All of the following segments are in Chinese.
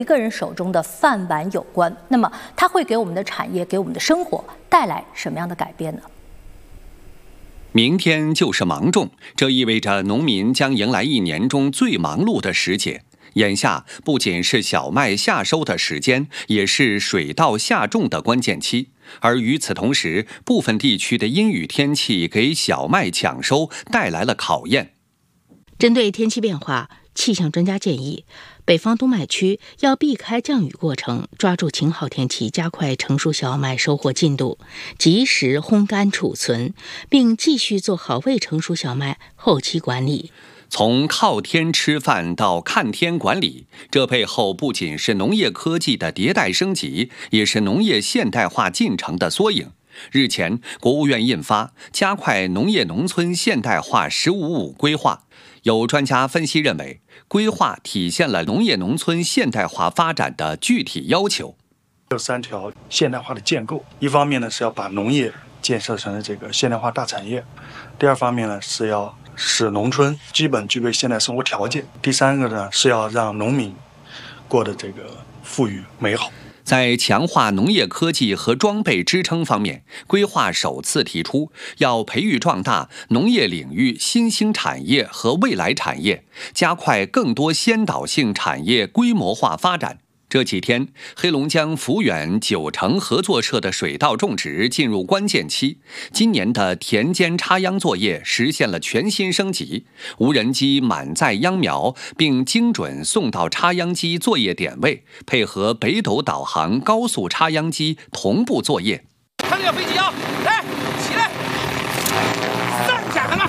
一个人手中的饭碗有关。那么，它会给我们的产业、给我们的生活带来什么样的改变呢？ 明天就是芒种，这意味着农民将迎来一年中最忙碌的时节。眼下不仅是小麦夏收的时间，也是水稻夏种的关键期。而与此同时，部分地区的阴雨天气给小麦抢收带来了考验。 针对天气变化，气象专家建议，北方冬麦区要避开降雨过程，抓住晴好天气，加快成熟小麦收获进度，及时烘干储存，并继续做好未成熟小麦后期管理。 从靠天吃饭到看天管理，这背后不仅是农业科技的迭代升级，也是农业现代化进程的缩影。日前，国务院印发《加快农业农村现代化“十五五”规划》。有专家分析认为，规划体现了农业农村现代化发展的具体要求。 有3条现代化的建构，一方面呢是要把农业建设成这个现代化大产业，第二方面呢是要使农村基本具备现代生活条件，第3个呢是要让农民过得这个富裕美好。 在强化农业科技和装备支撑方面，规划首次提出要培育壮大农业领域新兴产业和未来产业，加快更多先导性产业规模化发展。这几天，黑龙江抚远9城合作社的水稻种植进入关键期。今年的田间插秧作业实现了全新升级，无人机满载秧苗，并精准送到插秧机作业点位，配合北斗导航高速插秧机同步作业。 看这个飞机啊，来，起来，站起来了，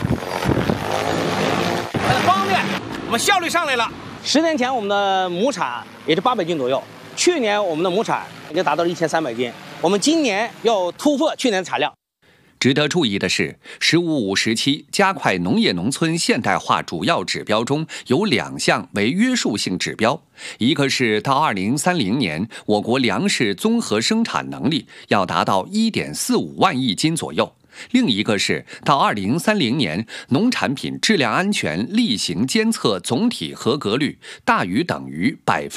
很方便，我们效率上来了。10年前我们的亩产也就800斤左右，去年我们的亩产已经达到了1300斤，我们今年要突破去年的产量。 值得注意的是，“15-5”时期加快农业农村现代化主要指标中有2项为约束性指标，一个是到2030年，我国粮食综合生产能力要达到1.45万亿斤左右。另一个是到2030年，农产品质量安全例行监测总体合格率大于等于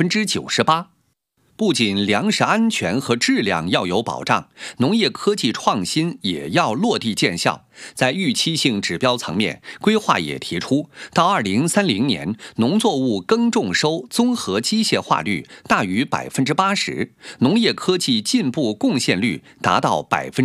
98%。不仅粮食安全和质量要有保障，农业科技创新也要落地见效。在预期性指标层面，规划也提出，到2030年，农作物耕种收综合机械化率大于80%，农业科技进步贡献率达到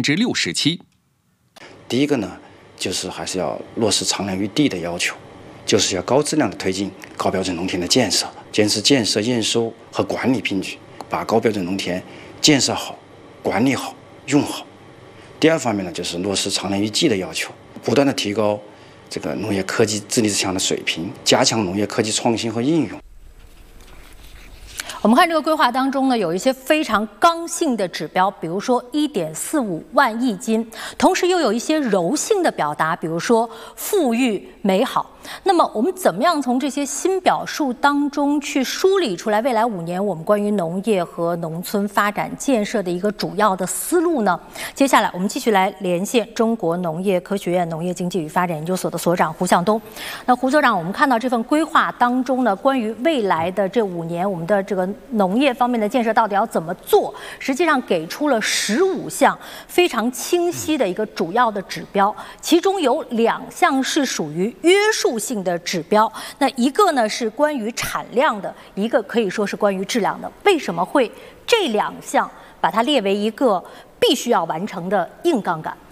67%。 第一个呢，就是还是要落实长粮育地的要求，就是要高质量的推进高标准农田的建设，坚持建设、验收和管理并举，把高标准农田建设好、管理好、用好。第二方面呢，就是落实长粮育季的要求，不断的提高这个农业科技自立自强的水平，加强农业科技创新和应用。 我们看这个规划当中呢，有一些非常刚性的指标，比如说1.45万亿斤，同时又有一些柔性的表达，比如说富裕美好。那么我们怎么样从这些新表述当中去梳理出来未来5年我们关于农业和农村发展建设的一个主要的思路呢？接下来我们继续来连线中国农业科学院农业经济与发展研究所的所长胡向东。那胡所长，我们看到这份规划当中呢，关于未来的这5年我们的这个农业方面的建设到底要怎么做，实际上给出了15项非常清晰的一个主要的指标，其中有2项是属于约束性的指标，那一个呢是关于产量的，一个可以说是关于质量的。为什么会这2项把它列为一个必须要完成的硬杠杆？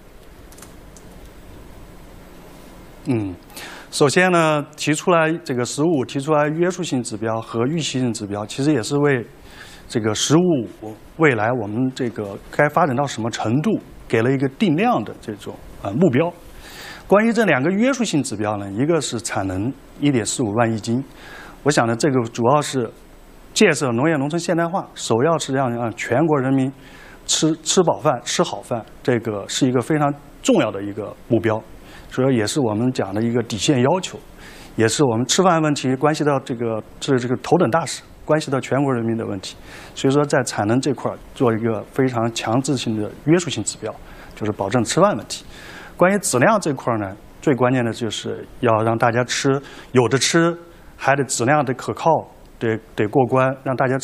首先呢，提出来这个15，提出来约束性指标和预期性指标，其实也是为这个15未来我们这个该发展到什么程度，给了一个定量的这种目标。关于这2个约束性指标呢，一个是产能1.45万亿斤，我想呢，这个主要是建设农业农村现代化，首要是让全国人民吃饱饭、吃好饭，这个是一个非常重要的一个目标，所以也是我们讲的一个底线要求，也是我们吃饭问题关系到这个头等大事，关系到全国人民的问题。所以说，在产能这块做一个非常强制性的约束性指标，就是保证吃饭问题。关于质量这块呢，最关键的就是要让大家吃，有的吃，还得质量得可靠， 得过关，让大家